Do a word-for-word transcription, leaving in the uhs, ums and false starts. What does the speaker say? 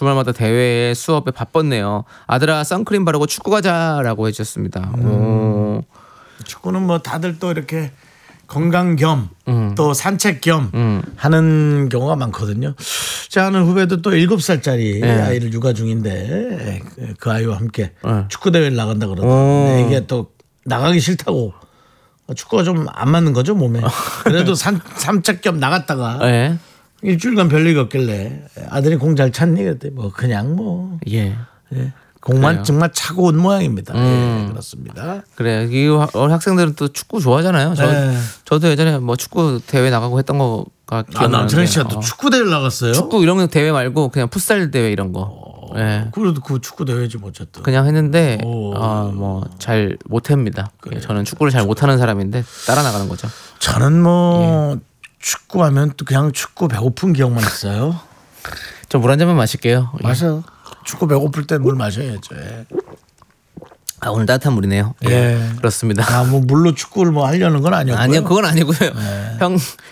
주말마다 대회에 수업에 바빴네요. 아들아 선크림 바르고 축구 가자라고 해주셨습니다. 음. 축구는 뭐 다들 또 이렇게 건강 겸 또 음. 산책 겸 음. 하는 경우가 많거든요. 제 아는 후배도 또 일곱 살짜리 네. 아이를 육아 중인데 그 아이와 함께 네. 축구 대회를 나간다 그러던데 이게 또 나가기 싫다고 축구가 좀 안 맞는 거죠 몸에. 그래도 산, 산책 겸 나갔다가 네. 일주일간 별일이 없길래 아들이 공 잘 찼니? 그랬더니 뭐 그냥 뭐 예. 예. 공만 그래요. 정말 차고 온 모양입니다. 음. 예, 그렇습니다. 그래 이 학생들은 또 축구 좋아하잖아요. 저 네. 저도 예전에 뭐 축구 대회 나가고 했던 거가 아, 기억나는데. 남창희 씨가 또 어. 축구 대회를 나갔어요? 축구 이런 거 대회 말고 그냥 풋살 대회 이런 거. 예. 그래도 그 축구 대회지 어쨌든. 그냥 했는데 오. 아, 뭐 잘 못합니다. 예, 저는 축구를 잘 못하는 사람인데 따라 나가는 거죠. 저는 뭐 축구하면 또 그냥 축구 배고픈 기억만 있어요. 저 물 한 잔만 마실게요. 예. 마셔. 축구 배고플 때 물 마셔야죠. 예. 아, 오늘 따뜻한 물이네요. 예. 예. 그렇습니다. 아, 뭐 물로 축구를 뭐 하려는 건 아니었고요. 아니요, 그건 아니고요. 형